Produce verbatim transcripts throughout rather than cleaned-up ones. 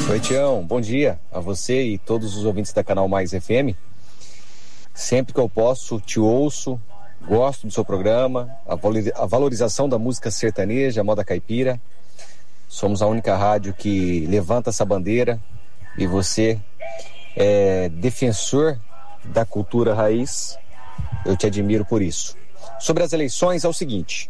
Oi, Tião, bom dia a você e todos os ouvintes da Canal Mais F M. Sempre que eu posso, te ouço, gosto do seu programa, a valorização da música sertaneja, a moda caipira. Somos a única rádio que levanta essa bandeira e você é defensor da cultura raiz. Eu te admiro por isso. Sobre as eleições é o seguinte: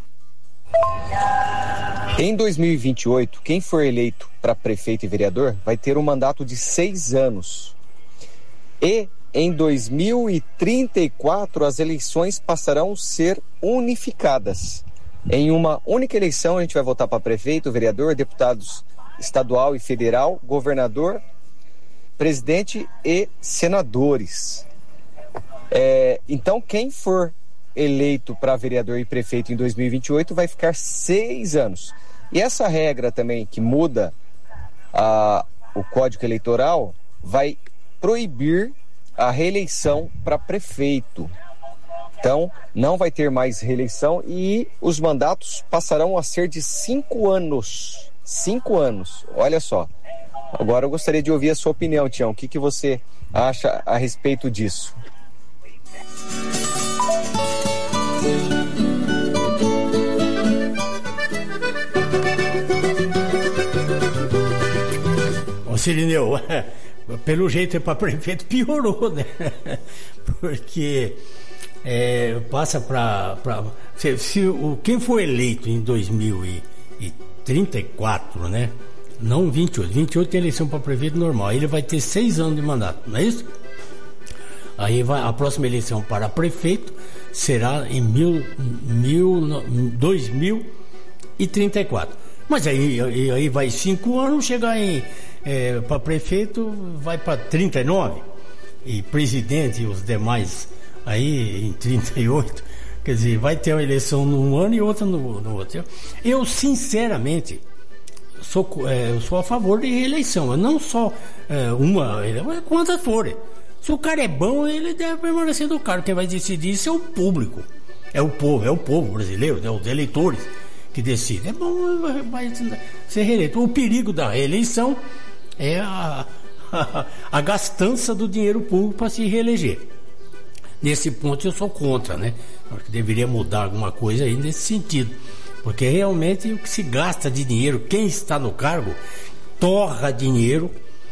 em dois mil e vinte e oito, quem for eleito para prefeito e vereador vai ter um mandato de seis anos. E em dois mil e trinta e quatro, as eleições passarão a ser unificadas. Em uma única eleição, a gente vai votar para prefeito, vereador, deputados estadual e federal, governador, presidente e senadores. É, então, quem for eleito para vereador e prefeito em dois mil e vinte e oito vai ficar seis anos. E essa regra também que muda a, o Código Eleitoral vai proibir a reeleição para prefeito. Então, não vai ter mais reeleição e os mandatos passarão a ser de cinco anos. Cinco anos, olha só. Agora eu gostaria de ouvir a sua opinião, Tião. O que, que você acha a respeito disso? Ô Cirineu, pelo jeito é para prefeito piorou, né? Porque é, passa para se, se o quem for eleito em dois mil e trinta e quatro, né? Não vinte e oito, vinte e oito tem eleição para prefeito normal, ele vai ter seis anos de mandato, não é isso? Aí vai, a próxima eleição para prefeito será em mil, mil, dois mil e trinta e quatro. Mas aí, aí, aí vai cinco anos, chegar em é, para prefeito vai para trinta e nove, e presidente e os demais aí em trinta e oito. Quer dizer, vai ter uma eleição num ano e outra no, no outro. Eu, sinceramente, sou, é, eu sou a favor de reeleição. Eu não só é, uma, quantas forem. Se o cara é bom, ele deve permanecer do cargo. Quem vai decidir isso é o público. É o povo, é o povo brasileiro, é os eleitores que decidem. É bom, vai, vai ser reeleito. O perigo da reeleição é a, a, a gastança do dinheiro público para se reeleger. Nesse ponto eu sou contra, né? Acho que deveria mudar alguma coisa aí nesse sentido. Porque realmente o que se gasta de dinheiro, quem está no cargo, torra dinheiro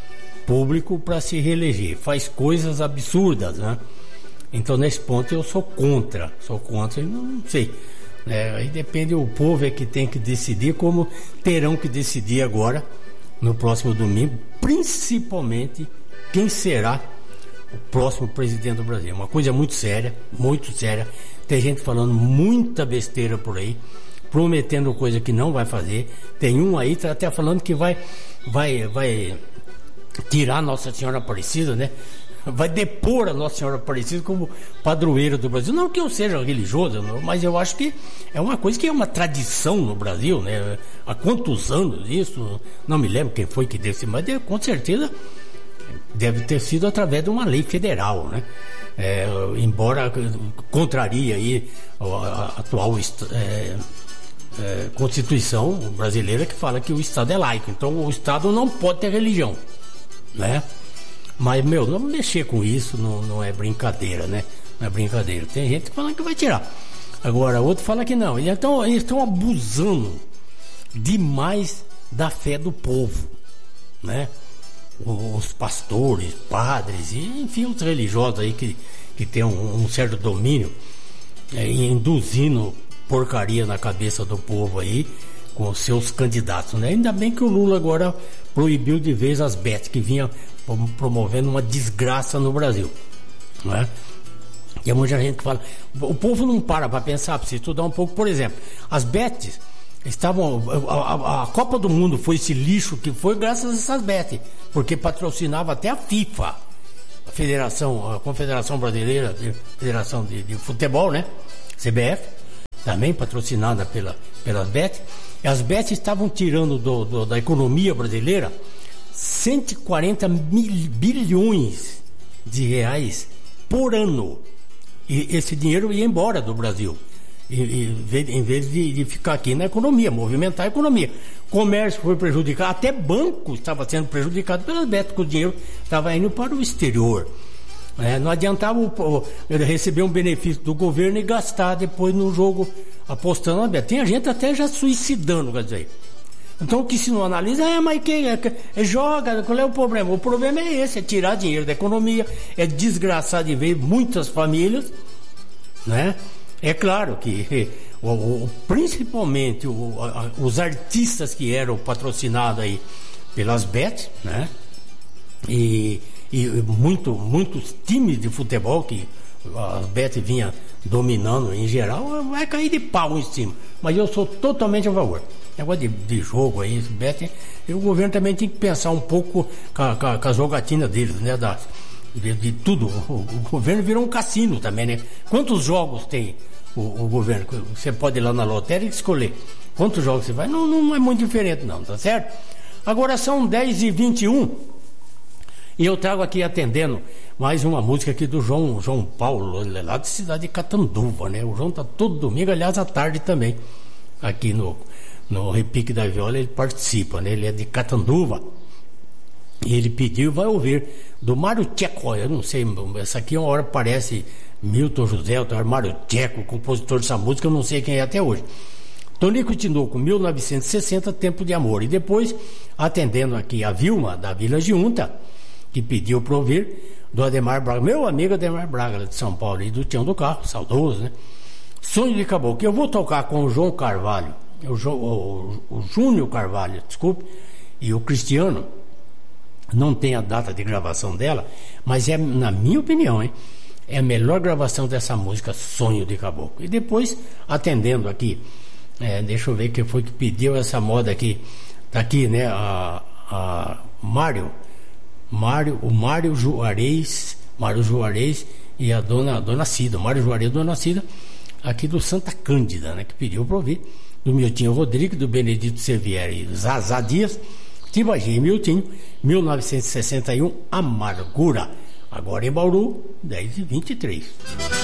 público para se reeleger, faz coisas absurdas, né? Então nesse ponto eu sou contra, sou contra e não sei, é, aí depende, o povo é que tem que decidir, como terão que decidir agora no próximo domingo, principalmente quem será o próximo presidente do Brasil. Uma coisa muito séria, muito séria. Tem gente falando muita besteira por aí, prometendo coisa que não vai fazer. Tem um aí tá até falando que vai vai vai tirar Nossa Senhora Aparecida, né? Vai depor a Nossa Senhora Aparecida como padroeira do Brasil. Não que eu seja religioso, não, mas eu acho que é uma coisa que é uma tradição no Brasil, né? Há quantos anos isso? Não me lembro quem foi que desse, mas com certeza deve ter sido através de uma lei federal, né? É, embora contraria aí a, a atual é, é, Constituição brasileira, que fala que o Estado é laico, então o Estado não pode ter religião, né? Mas, meu, não mexer com isso não, não é brincadeira, né? Não é brincadeira. Tem gente que fala que vai tirar. Agora, outro fala que não. Então, eles estão abusando demais da fé do povo, né? Os pastores, padres, e, enfim, os religiosos aí que, que tem um, um certo domínio, é, induzindo porcaria na cabeça do povo aí, com os seus candidatos, né? Ainda bem que o Lula agora proibiu de vez as bets, que vinha promovendo uma desgraça no Brasil, não é? E há muita gente que fala, o povo não para para pensar, precisa estudar um pouco. Por exemplo, as bets estavam, a, a, a Copa do Mundo foi esse lixo que foi graças a essas bets, porque patrocinava até a FIFA, a Federação, a Confederação Brasileira de Federação de, de Futebol, né? C B F, também patrocinada pela, pelas bets. E as bets estavam tirando do, do, da economia brasileira cento e quarenta mil bilhões de reais por ano. E esse dinheiro ia embora do Brasil. e, e, em vez de, de ficar aqui na economia, movimentar a economia. Comércio foi prejudicado, até banco estava sendo prejudicado pelas betas, porque o dinheiro estava indo para o exterior. É, não adiantava o, o, ele receber um benefício do governo e gastar depois no jogo apostando na beta. Tem gente até já suicidando, quer dizer. Então o que se não analisa é, mas quem é, é, joga, qual é o problema? O problema é esse, é tirar dinheiro da economia, é desgraçar de vez muitas famílias, né? É claro que o, o, principalmente o, a, os artistas que eram patrocinados aí pelas bets, né? E, e muito, muitos times de futebol que as bets vinha dominando em geral, vai cair de pau em cima. Mas eu sou totalmente a favor. Negócio de, de jogo aí, bet, e o governo também tem que pensar um pouco com a, com a, com a jogatina deles, né? Da, de, de tudo. O, o governo virou um cassino também, né? Quantos jogos tem o, o governo? Você pode ir lá na lotérica e escolher quantos jogos você vai. Não, não é muito diferente, não, tá certo? Agora são dez e vinte e um e eu trago aqui atendendo mais uma música aqui do João, João Paulo, lá da cidade de Catanduva, né? O João tá todo domingo, aliás, à tarde também, aqui no. No Repique da Viola ele participa, né? Ele é de Catanduva e ele pediu, vai ouvir do Mário Tcheco, eu não sei, essa aqui uma hora parece Milton José, outra hora Mário Tcheco, o compositor dessa música, eu não sei quem é até hoje. Tonico Tinoco, mil novecentos e sessenta, Tempo de Amor. E depois, atendendo aqui a Vilma da Vila Giunta, que pediu para ouvir do Ademar Braga, meu amigo Ademar Braga de São Paulo, e do Tião do Carro, saudoso, né? Sonho de Caboclo. Eu vou tocar com o João Carvalho, O, o, o Júnior Carvalho, desculpe, e o Cristiano. Não tem a data de gravação dela, mas é, na minha opinião, hein, é a melhor gravação dessa música, Sonho de Caboclo. E depois, atendendo aqui, é, deixa eu ver quem foi que pediu essa moda aqui. Tá aqui, né, a, a Mário, Mário, o Mário Juarez, Mário Juarez e a dona, a dona Cida, Mário Juarez e a dona Cida, aqui do Santa Cândida, né, que pediu para ouvir. Do Miltinho Rodrigues, do Benedito Sevier e do Zazá Dias, Tibagi e Miltinho, mil novecentos e sessenta e um, Amargura. Agora em Bauru, dez e vinte e três.